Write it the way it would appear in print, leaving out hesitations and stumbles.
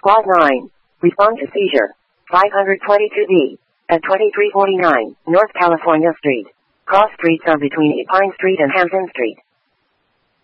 Clause 9. Respond to seizure. 522B. At 2349 North California Street. Cross streets are between Pine Street and Hampton Street.